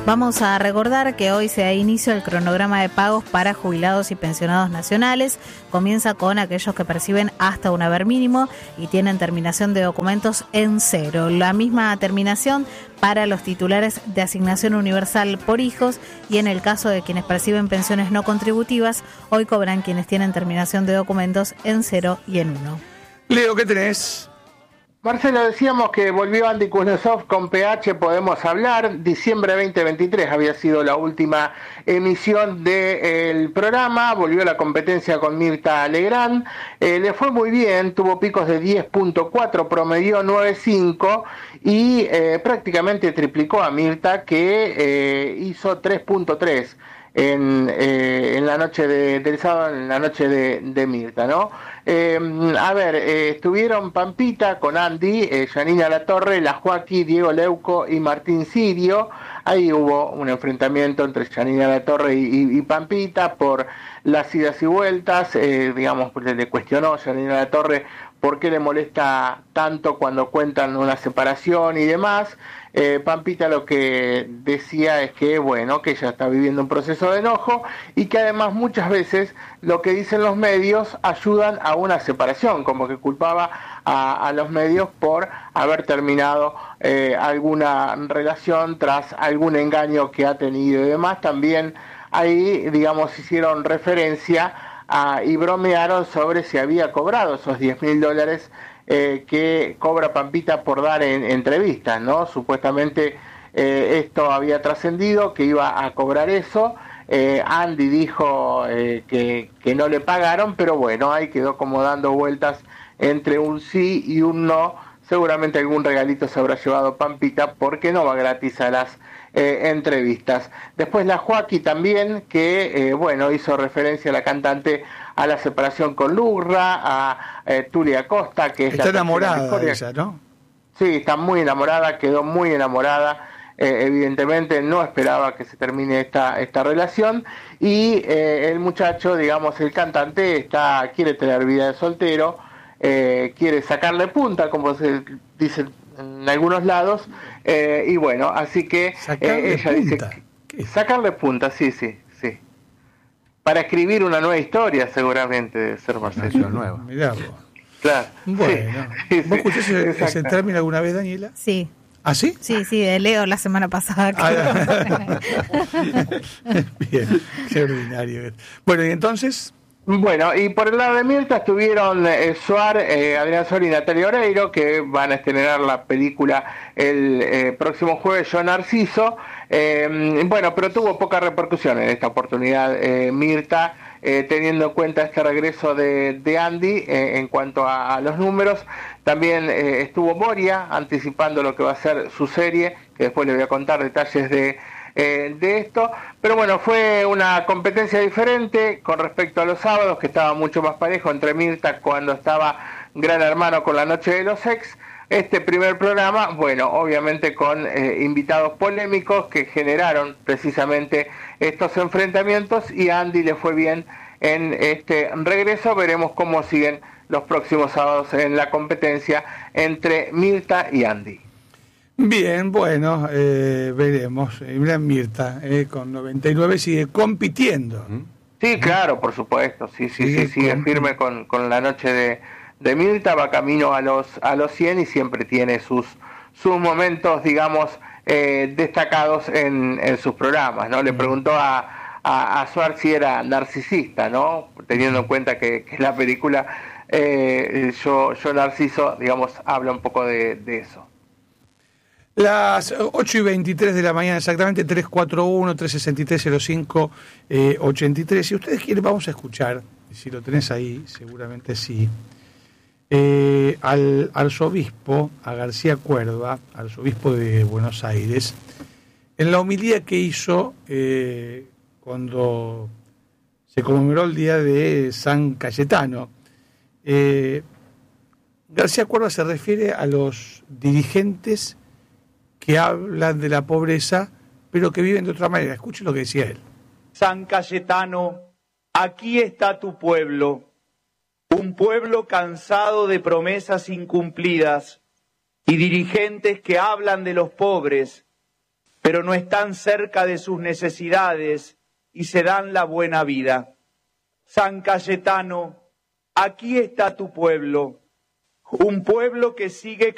Vamos a recordar que hoy se da inicio el cronograma de pagos para jubilados y pensionados nacionales. Comienza con aquellos que perciben hasta un haber mínimo y tienen terminación de documentos en 0. La misma terminación para los titulares de asignación universal por hijos, y en el caso de quienes perciben pensiones no contributivas, hoy cobran quienes tienen terminación de documentos en 0 y en 1. Leo, ¿qué tenés? Marcelo, decíamos que volvió Andy Kuznetsov con PH Podemos Hablar. Diciembre 2023 había sido la última emisión del programa. Volvió la competencia con Mirta Legrand. Le fue muy bien, tuvo picos de 10.4, promedió 9.5 y prácticamente triplicó a Mirta, que hizo 3.3 en la noche del sábado, en la noche de Mirta, ¿no? Estuvieron Pampita con Andy, Janina Latorre, La Joaquí, Diego Leuco y Martín Sirio. Ahí hubo un enfrentamiento entre Janina Latorre y Pampita por las idas y vueltas. Le cuestionó Janina Latorre por qué le molesta tanto cuando cuentan una separación y demás. Pampita lo que decía es que, que ella está viviendo un proceso de enojo y que además muchas veces lo que dicen los medios ayudan a una separación, como que culpaba a los medios por haber terminado alguna relación tras algún engaño que ha tenido y demás. También ahí, hicieron referencia y bromearon sobre si había cobrado esos $10.000 que cobra Pampita por dar en entrevistas, ¿no? Supuestamente esto había trascendido, que iba a cobrar eso. Andy dijo que no le pagaron, pero bueno, ahí quedó como dando vueltas entre un sí y un no. Seguramente algún regalito se habrá llevado Pampita, porque no va gratis a las entrevistas. Después la Joaquí también, que hizo referencia a la cantante a la separación con Lurra, a Tulia Costa, que está enamorada de ella, ¿no? Sí, está muy enamorada, quedó muy enamorada. Evidentemente no esperaba que se termine esta relación, y el muchacho, el cantante, quiere tener vida de soltero, quiere sacarle punta, como se dice en algunos lados, así que ella punta. dice sacarle punta, sí, para escribir una nueva historia, seguramente, de ser Marcelo. Nueva. Mirá vos. Claro. Bueno. Sí, ¿Vos escuchaste ese término alguna vez, Daniela? Sí. ¿Ah, sí? Sí, de Leo la semana pasada. Bien, qué ordinario. Bueno, y entonces... Bueno, y por el lado de Mirta estuvieron Suar, Adrián Suar y Natalia Oreiro, que van a estrenar la película el próximo jueves, Yo Narciso. Pero tuvo poca repercusión en esta oportunidad Mirta, teniendo en cuenta este regreso de Andy en cuanto a los números. También estuvo Moria anticipando lo que va a ser su serie, que después le voy a contar detalles de esto, pero bueno, fue una competencia diferente con respecto a los sábados, que estaba mucho más parejo entre Mirta cuando estaba Gran Hermano con La Noche de los Ex. Este primer programa, obviamente con invitados polémicos que generaron precisamente estos enfrentamientos, y a Andy le fue bien en este regreso. Veremos cómo siguen los próximos sábados en la competencia entre Mirta y Andy. Bien, veremos. Mirá, Mirta, con 99 sigue compitiendo. Sí, claro, por supuesto. Sí, sigue firme con La Noche de Mirta, va camino a los 100 y siempre tiene sus momentos, destacados en sus programas, ¿no? Le preguntó a Suar si era narcisista, ¿no? Teniendo en cuenta que la película Yo Narciso, habla un poco de eso. Las 8:23 de la mañana, exactamente, 341-363-0583. Si ustedes quieren, vamos a escuchar, si lo tenés ahí, seguramente sí, al arzobispo, a García Cuerva, arzobispo de Buenos Aires, en la homilía que hizo cuando se conmemoró el día de San Cayetano. García Cuerva se refiere a los dirigentes que hablan de la pobreza, pero que viven de otra manera. Escuche lo que decía él. San Cayetano, aquí está tu pueblo, un pueblo cansado de promesas incumplidas y dirigentes que hablan de los pobres, pero no están cerca de sus necesidades y se dan la buena vida. San Cayetano, aquí está tu pueblo, un pueblo que sigue